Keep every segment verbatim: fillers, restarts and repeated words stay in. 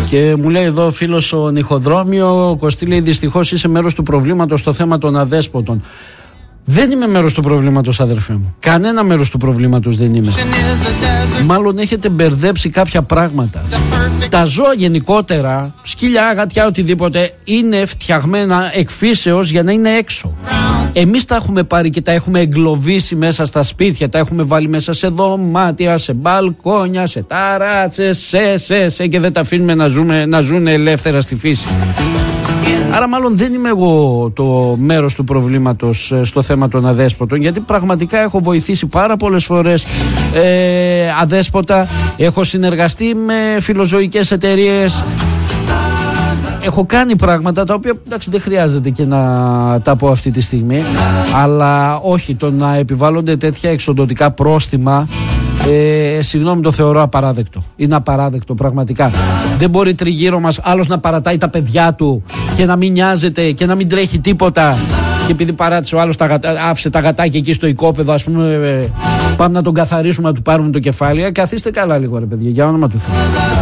Και μου λέει εδώ ο φίλος στο νυχοδρόμιο, Κωστή, λέει, δυστυχώς είσαι μέρος του προβλήματος στο θέμα των αδέσποτων. Δεν είμαι μέρος του προβλήματος, αδερφέ μου. Κανένα μέρος του προβλήματος δεν είμαι. Μάλλον έχετε μπερδέψει κάποια πράγματα. Τα ζώα γενικότερα, σκυλιά, γατιά, οτιδήποτε, είναι φτιαγμένα εκ φύσεως για να είναι έξω. Εμείς τα έχουμε πάρει και τα έχουμε εγκλωβίσει μέσα στα σπίτια, τα έχουμε βάλει μέσα σε δωμάτια, σε μπαλκόνια, σε ταράτσες, σε, σε, σε και δεν τα αφήνουμε να, ζούμε, να ζουν ελεύθερα στη φύση. Άρα μάλλον δεν είμαι εγώ το μέρος του προβλήματος στο θέμα των αδέσποτων, γιατί πραγματικά έχω βοηθήσει πάρα πολλές φορές ε, αδέσποτα, έχω συνεργαστεί με φιλοζωικές εταιρείες, έχω κάνει πράγματα τα οποία, εντάξει, δεν χρειάζεται και να τα πω αυτή τη στιγμή, αλλά όχι, το να επιβάλλονται τέτοια εξοντωτικά πρόστιμα, Ε, συγγνώμη, το θεωρώ απαράδεκτο. Είναι απαράδεκτο πραγματικά. Δεν μπορεί τριγύρω μας άλλος να παρατάει τα παιδιά του και να μην νοιάζεται και να μην τρέχει τίποτα. Και επειδή παράτησε ο άλλος τα γατα... άφησε τα γατάκια εκεί στο οικόπεδο, ας πούμε, ε, πάμε να τον καθαρίσουμε, να του πάρουμε το κεφάλι. Ε, καθίστε καλά λίγο, ρε παιδιά, για όνομα του Θεού.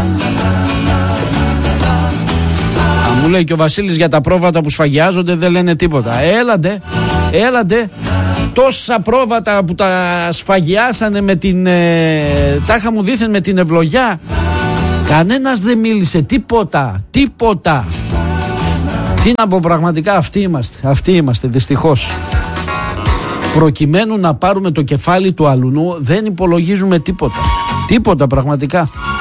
Μου λέει και ο Βασίλης για τα πρόβατα που σφαγιάζονται, δεν λένε τίποτα. Έλαντε, έλαντε. Τόσα πρόβατα που τα σφαγιάσανε με την ε, τάχα μου δήθεν με την ευλογιά, κανένας δεν μίλησε, τίποτα, τίποτα. Τι να πω, πραγματικά αυτοί είμαστε, αυτοί είμαστε δυστυχώς. Προκειμένου να πάρουμε το κεφάλι του αλουνού δεν υπολογίζουμε τίποτα, τίποτα πραγματικά.